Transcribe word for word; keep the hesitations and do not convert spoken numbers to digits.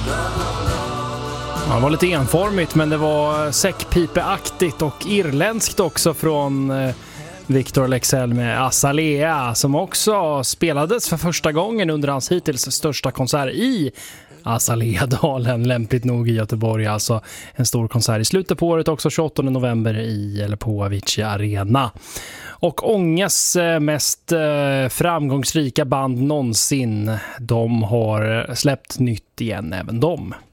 Ja, det var lite enformigt, men det var säckpipeaktigt och irländskt också från eh, Victor Leksell med Azalea, som också spelades för första gången under hans hittills största konsert i Azaleadalen, lämpligt nog i Göteborg. Alltså en stor konsert i slutet på året, också tjugoåttonde november i eller på Avicii Arena. Och Ånges mest framgångsrika band någonsin, de har släppt nytt igen även de.